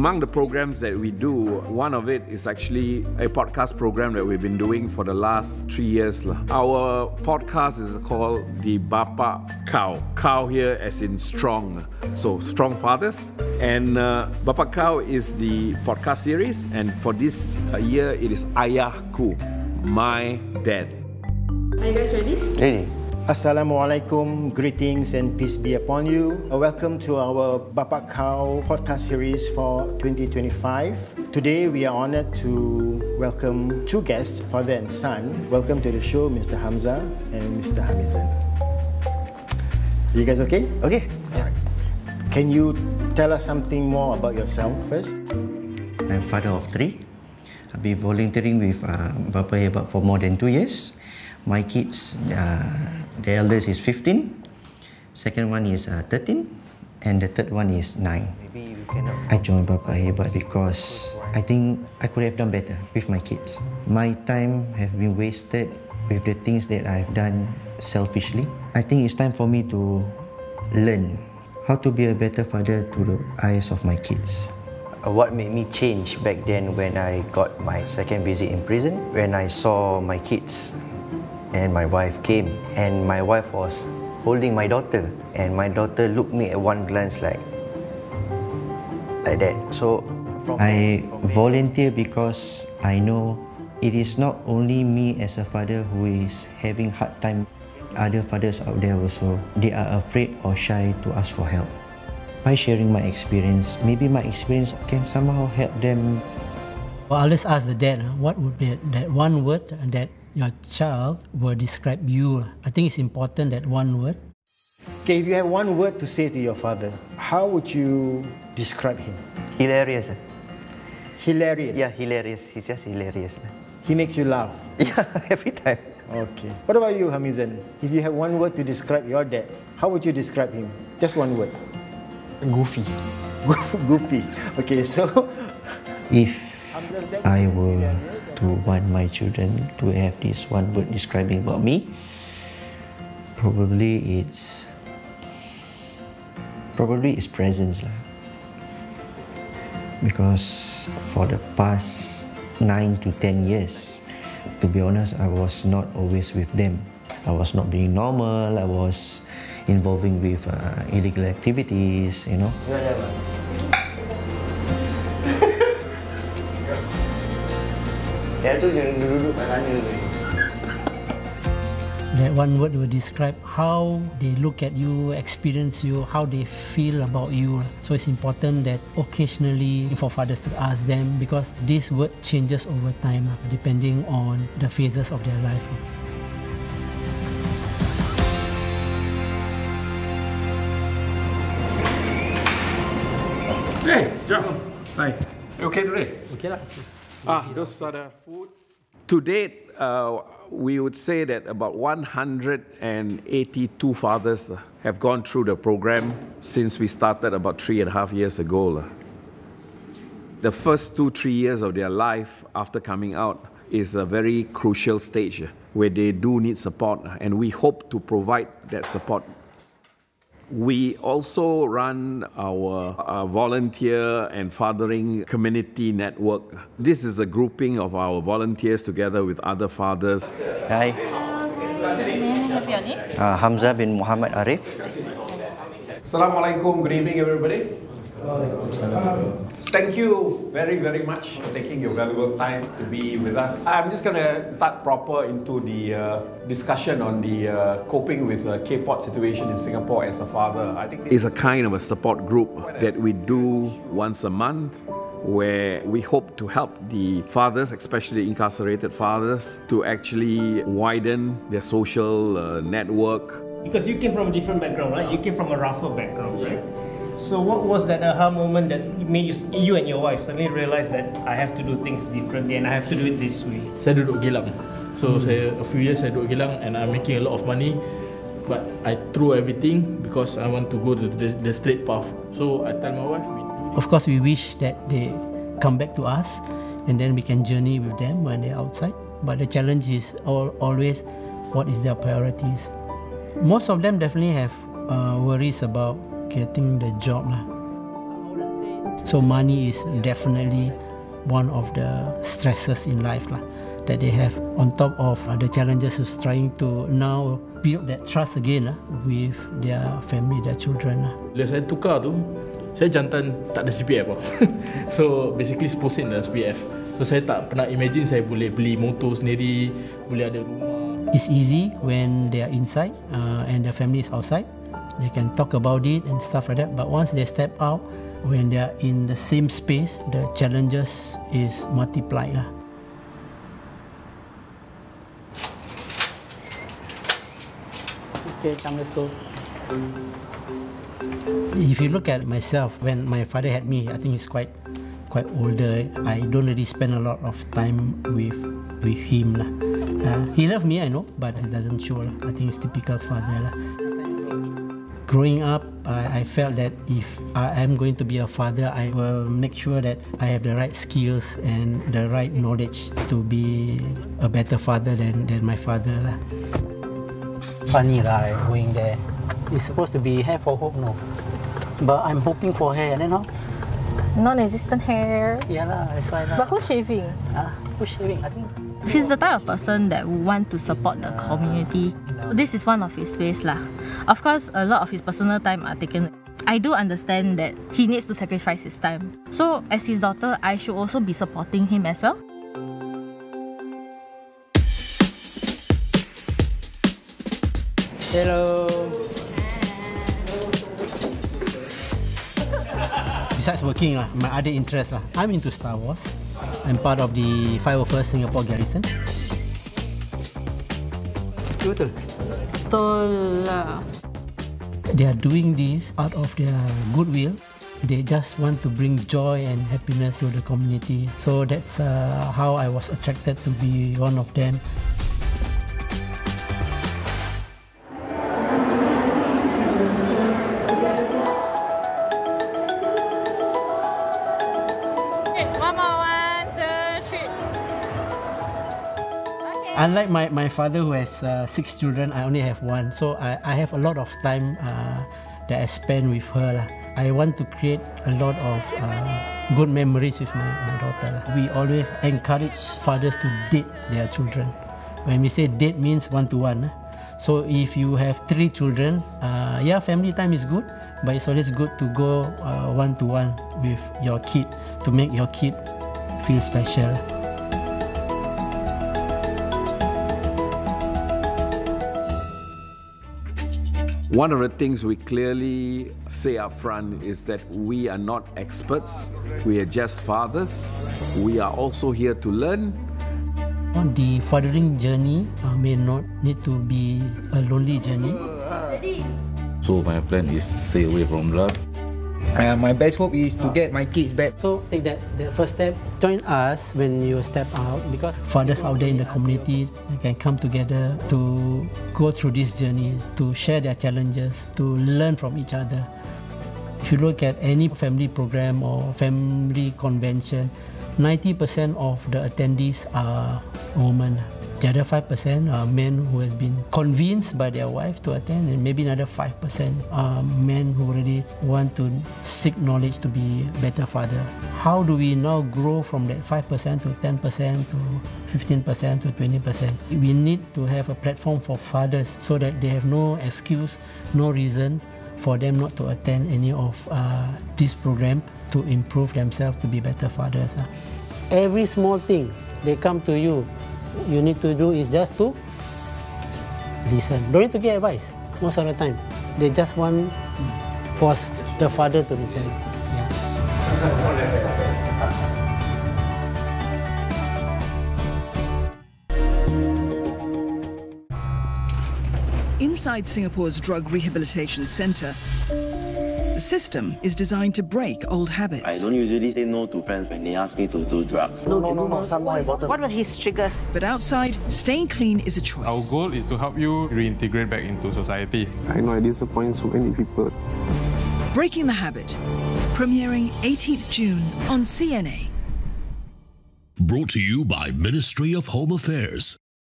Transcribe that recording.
Among the programs that we do, one of it is actually a podcast program that we've been doing for the last 3 years. Our podcast is called the Bapa Kau. Kau here as in strong. So strong fathers. And Bapa Kau is the podcast series. And for this year, it is Ayahku, my dad. Are you guys ready? Ready. Assalamualaikum, greetings and peace be upon you. Welcome to our Bapa Kau podcast series for 2025. Today we are honored to welcome two guests, father and son. Welcome to the show, Mr. Hamzah and Mr. Hamizan. You guys okay? Okay. Yeah. Can you tell us something more about yourself first? I'm father of 3. I've been volunteering with Bapa for more than 2 years. My kids, the eldest is 15, second one is 13, and the third one is 9. Maybe you cannot. I joined Bapa Hebat because I think I could have done better with my kids. My time have been wasted with the things that I've done selfishly. I think it's time for me to learn how to be a better father to the eyes of my kids. What made me change back then when I got my second visit in prison, when I saw my kids and my wife came, and my wife was holding my daughter, and my daughter looked me at one glance like that. So I volunteer because I know it is not only me as a father who is having hard time. Other fathers out there also, they are afraid or shy to ask for help. By sharing my experience, maybe my experience can somehow help them. Well, I'll just ask the dad, what would be that one word that your child will describe you? I think it's important, that one word. Okay, if you have one word to say to your father, how would you describe him? hilarious. Hilarious? Yeah, hilarious. He's just hilarious. He makes you laugh? Yeah, every time. Okay. What about you, Hamizan? If you have one word to describe your dad, how would you describe him? Just one word. Goofy. Goofy. Okay, so If I were to want my children to have this one word describing about me, probably it's presence lah. Because for the past 9 to 10 years, to be honest, I was not always with them. I was not being normal. I was involving with illegal activities, you know. Dia tu yang duduk kat sana tu. That one word will describe how they look at you, experience you, how they feel about you. So it's important that occasionally for fathers to ask them, because this word changes over time depending on the phases of their life. Hey, John. Hi. You okay today? Okay lah. Those are the food. To date, we would say that about 182 fathers have gone through the program since we started about 3.5 years ago. The first 2-3 years of their life after coming out is a very crucial stage where they do need support, and we hope to provide that support. We also run our volunteer and fathering community network. This is a grouping of our volunteers together with other fathers. Hi. May I have your name? Hamzah bin Muhammad Arif. Assalamualaikum, good evening everybody. Thank you very, very much for taking your valuable time to be with us. I'm just going to start proper into the discussion on the coping with the K-pop situation in Singapore as a father. I think it's a kind of a support group that we do once a month, where we hope to help the fathers, especially incarcerated fathers, to actually widen their social network. Because you came from a different background, right? You came from a rougher background, right? So what was that aha moment that made you and your wife suddenly realize that I have to do things differently and I have to do it this way? Saya duduk Geylang. So a few years saya duduk Geylang and I'm making a lot of money, but I threw everything because I want to go to the straight path. So I tell my wife, Of course, we wish that they come back to us and then we can journey with them when they're outside. But the challenge is always what is their priorities. Most of them definitely have worries about getting the job lah. So money is definitely one of the stresses in life that they have, on top of the challenges of trying to now build that trust again with their family, their children. Bila saya tukar tu, saya jantan tak ada CPF tau. So basically 10% dah CPF. So saya tak pernah imagine saya boleh beli motor sendiri, boleh ada rumah. It's easy when they are inside and the family is outside. They can talk about it and stuff like that. But once they step out, when they are in the same space, the challenges is multiplied lah. Okay, come, let's go. If you look at myself, when my father had me, I think he's quite older. I don't really spend a lot of time with him lah. He loved me, I know, but it doesn't show lah. I think it's typical father lah. Growing up, I felt that if I am going to be a father, I will make sure that I have the right skills and the right knowledge to be a better father than my father lah. Funny lah, going there. It's supposed to be hair for hope, no? But I'm hoping for hair, and then how? Non-existent hair. Yeah lah, that's why lah. But who's shaving? Who's shaving? I think. He's the type of person that would want to support the community. This is one of his ways lah. Of course, a lot of his personal time are taken. I do understand that he needs to sacrifice his time. So, as his daughter, I should also be supporting him as well. Hello. Besides working lah, my other interest lah, I'm into Star Wars. I'm part of the 501st Singapore Garrison. Betul. Betul lah. They are doing this out of their goodwill. They just want to bring joy and happiness to the community. So that's how I was attracted to be one of them. Unlike my father who has 6 children, I only have 1. So I have a lot of time that I spend with her lah. I want to create a lot of good memories with my daughter lah. We always encourage fathers to date their children. When we say date means 1-to-1. So if you have 3 children, family time is good, but it's always good to go 1-to-1 with your kid to make your kid feel special. One of the things we clearly say up front is that we are not experts, we are just fathers. We are also here to learn. The fathering journey may not need to be a lonely journey. So my plan is stay away from love. My best hope is to get my kids back. So take that first step. Join us when you step out, because fathers out there in the community can come together to go through this journey, to share their challenges, to learn from each other. If you look at any family program or family convention, 90% of the attendees are women. The other 5% are men who has been convinced by their wife to attend, and maybe another 5% are men who really want to seek knowledge to be a better father. How do we now grow from that 5% to 10% to 15% to 20%? We need to have a platform for fathers so that they have no excuse, no reason for them not to attend any of this program to improve themselves to be better fathers. Every small thing, they come to you. You need to do is just to listen. Don't need to get advice most of the time. They just want force the father to listen. Yeah. Inside Singapore's Drug Rehabilitation Centre, the system is designed to break old habits. I don't usually say no to friends when they ask me to do drugs. No, some more important. What were his triggers? But outside, staying clean is a choice. Our goal is to help you reintegrate back into society. I know I disappoint so many people. Breaking the Habit, premiering 18th June on CNA. Brought to you by Ministry of Home Affairs.